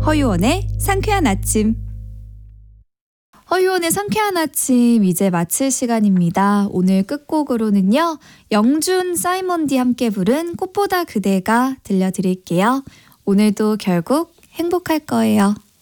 허유원의 상쾌한 아침. 허유원의 상쾌한 아침 이제 마칠 시간입니다. 오늘 끝곡으로는요. 영준, 사이먼디 함께 부른 꽃보다 그대가 들려드릴게요. 오늘도 결국 행복할 거예요.